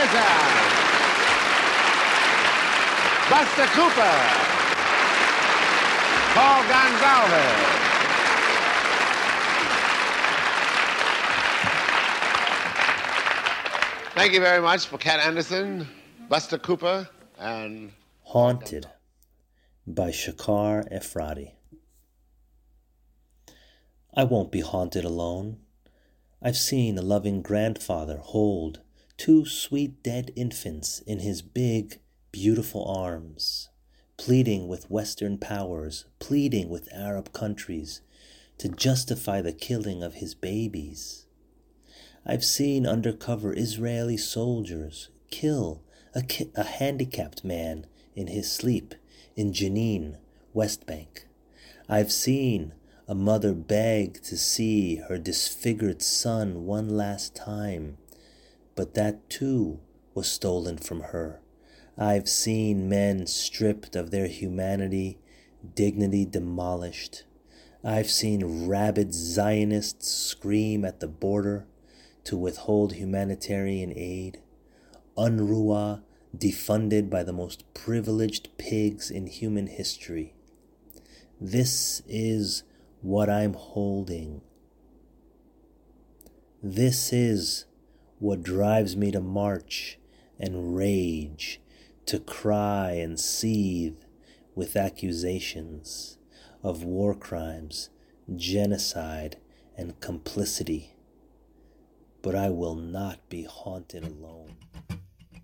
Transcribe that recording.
Anderson, Buster Cooper, Paul Gonsalves. Thank you very much for Cat Anderson, Buster Cooper, and Haunted by Shakar Efrati. I won't be haunted alone. I've seen a loving grandfather hold 2 sweet dead infants in his big, beautiful arms, pleading with Western powers, pleading with Arab countries to justify the killing of his babies. I've seen undercover Israeli soldiers kill a handicapped man in his sleep in Jenin, West Bank. I've seen a mother beg to see her disfigured son one last time, but that too was stolen from her. I've seen men stripped of their humanity, dignity demolished. I've seen rabid Zionists scream at the border to withhold humanitarian aid. UNRWA defunded by the most privileged pigs in human history. This is what I'm holding. This is what drives me to march and rage, to cry and seethe with accusations of war crimes, genocide, and complicity. But I will not be haunted alone.